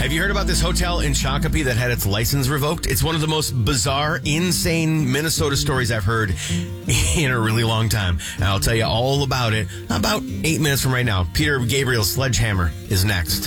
Have you heard about this hotel in Shakopee that had its license revoked? It's one of the most bizarre, insane Minnesota stories I've heard in a really long time. And I'll tell you all about it about 8 minutes from right now. Peter Gabriel's Sledgehammer is next.